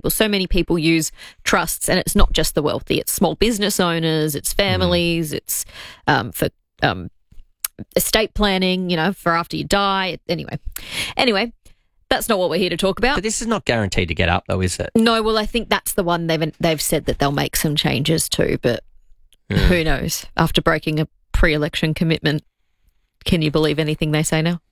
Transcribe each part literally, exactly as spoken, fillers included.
people. So many people use trusts, and it's not just the wealthy. It's small business owners, it's families, mm. it's um, for um, estate planning, you know, for after you die. Anyway, anyway, that's not what we're here to talk about. But this is not guaranteed to get up, though, is it? No, well, I think that's the one they've they've said that they'll make some changes to, but mm. who knows? After breaking a pre-election commitment, can you believe anything they say now?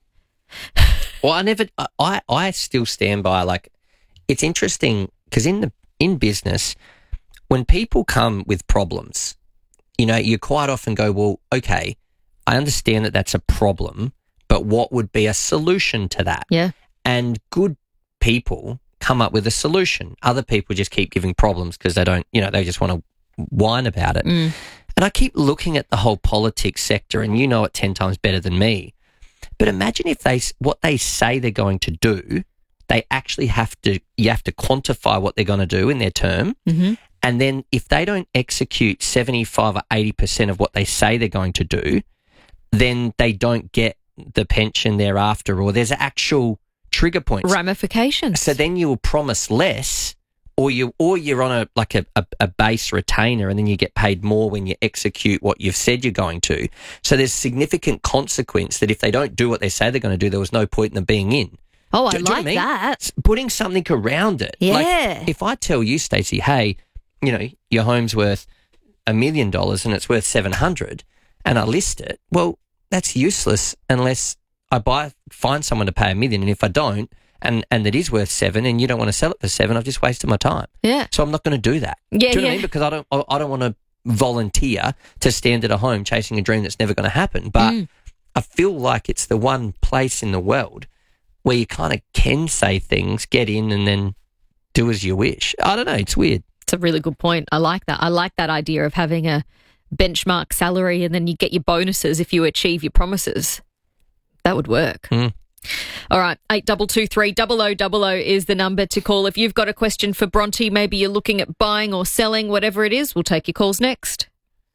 Well, I never. I I still stand by, like, it's interesting because in the in business, when people come with problems, you know, you quite often go, well, okay, I understand that that's a problem, but what would be a solution to that? Yeah. And good people come up with a solution. Other people just keep giving problems because they don't, you know, they just want to whine about it. Mm. And I keep looking at the whole politics sector, and you know it ten times better than me. But imagine if they, what they say they're going to do, they actually have to, you have to quantify what they're going to do in their term. Mm-hmm. And then if they don't execute seventy-five or eighty percent of what they say they're going to do, then they don't get the pension thereafter, or there's actual trigger points. Ramifications. So then you will promise less, or you or you're on a like a, a, a base retainer, and then you get paid more when you execute what you've said you're going to. So there's significant consequence that if they don't do what they say they're going to do, there was no point in them being in. Oh, do, I do like I mean? that. Putting something around it. Yeah. Like if I tell you, Stacey, hey, you know, your home's worth a million dollars and it's worth seven hundred, and I list it, well, that's useless unless I buy find someone to pay a million, and if I don't, and and it is worth seven, and you don't want to sell it for seven, I've just wasted my time. Yeah. So I'm not going to do that. Yeah, do you know yeah. what I mean? Because I don't I, I don't want to volunteer to stand at a home chasing a dream that's never going to happen. But Mm. I feel like it's the one place in the world where you kind of can say things, get in, and then do as you wish. I don't know. It's weird. It's a really good point. I like that. I like that idea of having a benchmark salary, and then you get your bonuses if you achieve your promises. That would work. Mm. All right, eight two two three, double oh double oh is the number to call. If you've got a question for Bronte, maybe you're looking at buying or selling, whatever it is, we'll take your calls next.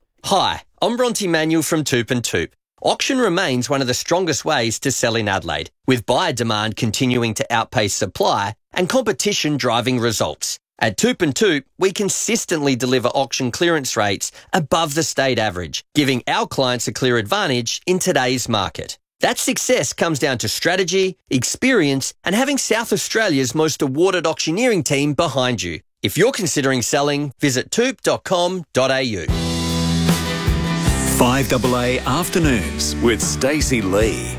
Hi, I'm Bronte Manuel from Toop and Toop. Auction remains one of the strongest ways to sell in Adelaide, with buyer demand continuing to outpace supply and competition driving results. At Toop and Toop, we consistently deliver auction clearance rates above the state average, giving our clients a clear advantage in today's market. That success comes down to strategy, experience, and having South Australia's most awarded auctioneering team behind you. If you're considering selling, visit toop dot com dot a u. five A A Afternoons with Stacey Lee.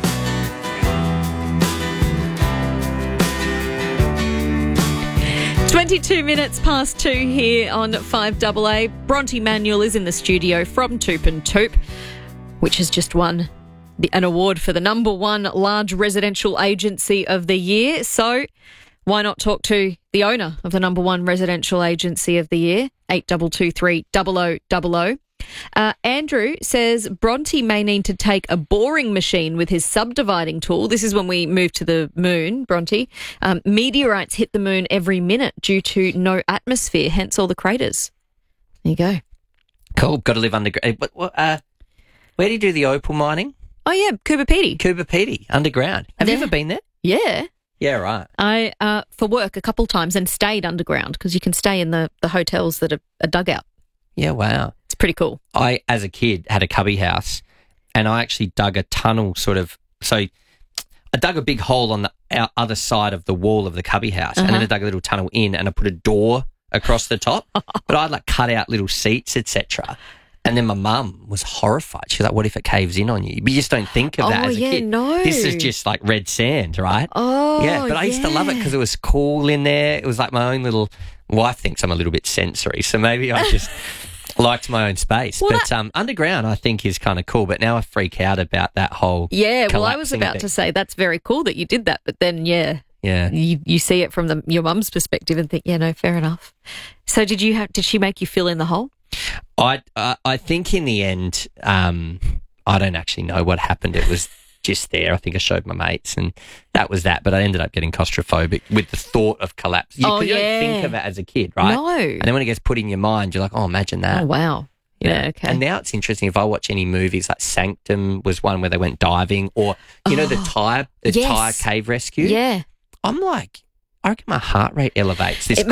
twenty-two minutes past two here on five A A. Bronte Manuel is in the studio from Toop and Toop, which has just won the, an award for the number one large residential agency of the year. So why not talk to the owner of the number one residential agency of the year, eight two two three, double oh double oh. Uh, Andrew says Bronte may need to take a boring machine with his subdividing tool. This is when we move to the moon, Bronte. Um, meteorites hit the moon every minute due to no atmosphere, hence all the craters. There you go. Cool. Got to live underground. But uh, where do you do the opal mining? Oh, yeah, Coober Pedy. Coober Pedy, underground. Have Yeah. you ever been there? Yeah. Yeah, right. I, uh, for work a couple times, and stayed underground because you can stay in the, the hotels that are, are dug out. Yeah, wow. It's pretty cool. I, as a kid, had a cubby house, and I actually dug a tunnel sort of, so I dug a big hole on the our other side of the wall of the cubby house, Uh-huh. and then I dug a little tunnel in, and I put a door across the top, but I'd like cut out little seats, et cetera. And then my mum was horrified. She was like, what if it caves in on you? But you just don't think of that Oh, as a yeah, kid. no. This is just like red sand, right? Oh, yeah, but I used to love it yeah. because it was cool in there. It was like my own little, wife thinks I'm a little bit sensory, so maybe I just liked my own space. Well, but um, underground I think is kind of cool, but now I freak out about that whole Yeah, well, I was collapsing about thing. to say that's very cool that you did that, but then, yeah, Yeah. you, you see it from the, your mum's perspective and think, yeah, no, fair enough. So did you have? Did she make you fill in the hole? I uh, I think in the end, um, I don't actually know what happened. It was just there. I think I showed my mates, and that was that. But I ended up getting claustrophobic with the thought of collapse. You, Oh, you yeah. don't think of it as a kid, right? No. And then when it gets put in your mind, you're like, oh, imagine that. Oh, wow. Yeah, okay. And now it's interesting if I watch any movies like Sanctum was one where they went diving, or you know the Thai the yes. Thai cave rescue. Yeah. I'm like, I reckon my heart rate elevates. This It